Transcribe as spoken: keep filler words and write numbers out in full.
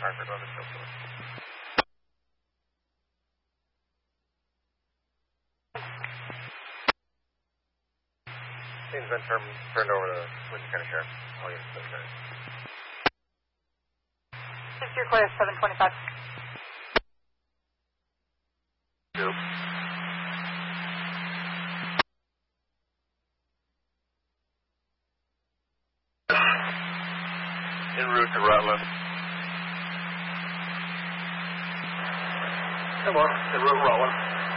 Hartford, eleven Silver. Scene's been turned, turned over to Windsor County Sheriff. All units have been turned. You're clear, seven twenty-five. Nope. En route to Rutland. Come on, en route to Rutland.